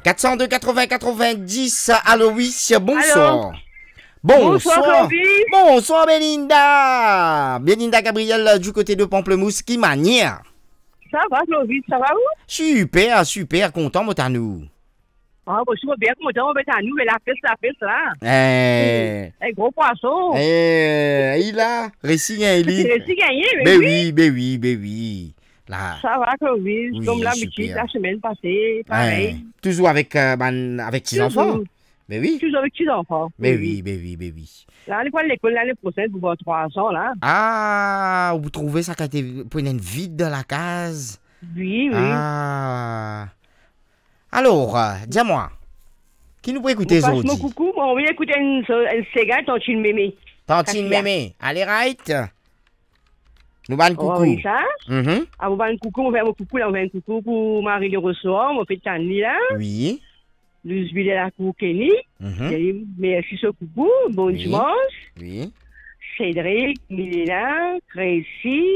402 80 90, allô, oui, bonsoir. Allô? Bonsoir, Bonsoir. Clovis. Bonsoir, Belinda. Belinda Gabriel du côté de Pamplemousse, qui manière. Ça va, Clovis, ça va où? Super, super, content, Motanou. Ah, bon, je suis bien content, on va être à nous, mais la fête, là. Un gros poisson. Il a réussi à Tu élire. réussi gagné, mais Ben oui. oui. Là. Ça va, Clovis, Oui, comme l'habitude, super. la semaine passée, pareil. Toujours avec tes enfants. Ben oui. Toujours avec tes enfants. Ben oui. Là, on est pas à l'école l'année prochaine pour voir 3 ans, là. Ah, vous trouvez ça quand tu prenez une vide dans la case? Oui. Ah. Alors, dis-moi, qui nous peut écouter Passe aujourd'hui? mon coucou, on va écouter une Sega, Tantine Mémé. Tantine Mémé, allez, right? Nous allons On va coucou. ça. Ah, on va un coucou, on va un coucou, là, on va un coucou pour Marie de Ressort, on fait Tanny, là. Oui. Luzville de la cour Kenny. Merci ce coucou. Bon Oui. dimanche. Oui. Cédric, Milena, Tracy,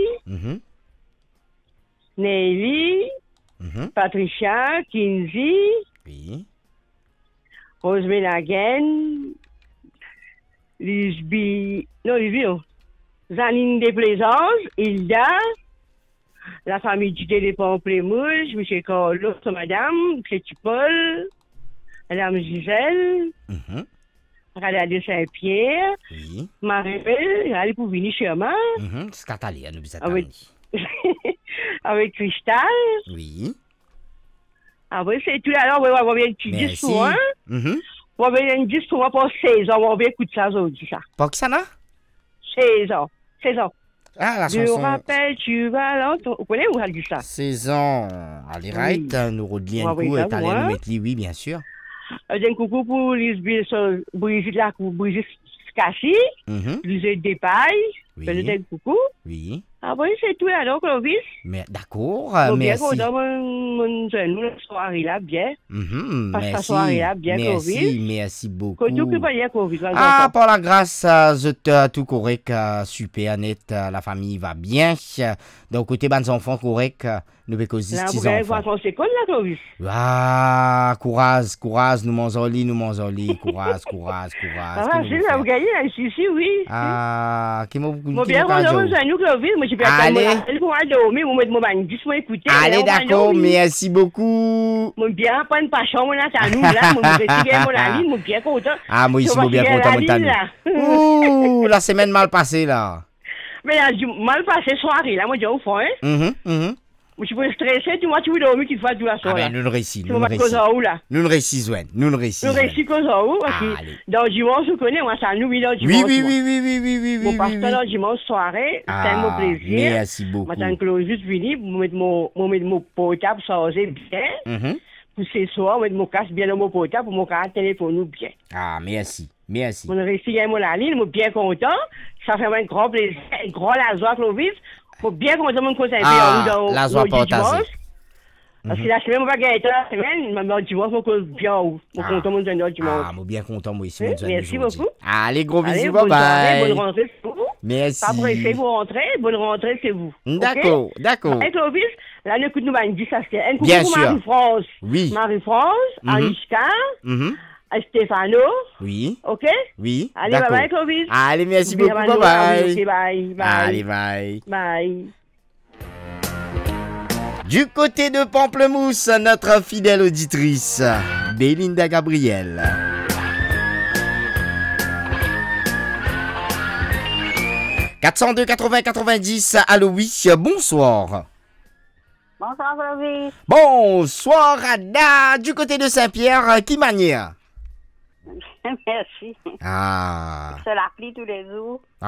Nelly, Patricia, Kinsey, Oui. Rose Menagen, Lisby, Zanine Desplaisances, Hilda, la famille du téléphone Plémouche, M. Carlos, Madame, Petit Paul, Madame Gisèle, Radha de Saint-Pierre, Oui. Maribel, allez pour venir chez moi, C'est catalan, nous Ah oui. avec Cristal. Oui. Ah oui, c'est tout. Alors, on va avoir un petit Merci. discours, hein? On va avoir un discours pour 16 ans. On va écouter ça aujourd'hui, ça. Pas que ça, non? 16 ans. 16 ans. Ah, la Je chanson. rappelle, tu vas l'entendre. Vous connaissez ou vous dit ça? Saison. Allez, right, nous redlions un Oui, coup ça, et allez moi. nous mettre oui, bien sûr. Un coucou pour Brigitte Lacou, Brigitte Cassi, Lisette Despailles. Oui. Un coucou. Oui. Ah oui, c'est tout alors, Clovis. Mais d'accord, Bon, bien merci. content, mon genou, la soirée là, bien. Passe ta Merci. soirée là, bien, Clovis. Merci beaucoup. Quand tu peux pas dire Clovis, Ah, par la grâce, je te tout correct, super net, la famille va bien. Donc, côté bonnes enfants correct, nous pouvons causer là, petits vous allez enfants. voir son école là, Clovis. Ah, courage, nous mangeons, courage. Ah, c'est là, vous gagnez là, ici, oui. Ah, qui m'a beaucoup Bon, bien content, mon genou, Clovis. Moi, j'ai pas Allez. pour aller dormir, moi, mettre mon bain, dis-moi écouter. Allez, d'accord, merci beaucoup. Moi, bien, pas une passion, mon nous là, moi, je suis mon ami, moi, bien content. Ah, moi ici, Je vais bien passer content, la mon ligne, tanou. là. Ouh, la semaine mal passée, là. Mais là, mal passé soirée, là, moi, je dis au fond, hein. Moi, je suis stressé, tu vois, tu veux dormir, tu fais tout la Ah soirée. ben, nous nous réussissons, Tu vas pas cause en haut, là. Nous nous réussissons. Nous réussis cause en haut, parce que Allez. dans le dimanche, vous connaissez, moi, ça nous, oui, dans le dimanche. Oui. Mon pasteur, dans le dimanche soirée, c'est un mot plaisir. Merci beaucoup. Maintenant, Claude, juste venu, pour mettre mon portable chargé bien. Pour ce soir, mettre mon casque bien dans mon portable, pour mon casque téléphone bien. Ah, merci. On a réussi à gagner mon ligne, je suis bien content. Ça fait un grand plaisir, un grand la joie, Clovis. Je suis bien content de me conseiller dans la joie le partagée. dimanche. Parce que la semaine, je ne vais pas gagner la semaine, mais le dimanche, je suis bien haut. Je suis content de me donner dimanche. Ah, moi bien content, moi ici. Merci beaucoup. Allez, gros Allez, bisous, bonne bye soirée, bye. bonne rentrée, c'est vous. Merci. Après, c'est vous rentrer, bonne rentrée, c'est vous. D'accord. Et Clovis, là, nous écoutons nous dit ça, c'est un coucou Bien pour sûr. Marie-France. Oui. Marie-France, Anishka, Stéphano. Oui. OK? Oui. Allez, d'accord. bye bye, Clovis. Allez, merci Bien, beaucoup, bye. bye bye. Allez, bye. Bye. Du côté de Pamplemousse, notre fidèle auditrice, Belinda Gabriel. « 402 80 90, allô, oui, bonsoir. » Bonsoir, Clovis. Bonsoir, Ada, du côté de Saint-Pierre, qui manière? Merci. Ah, Je l'appelle tous les jours.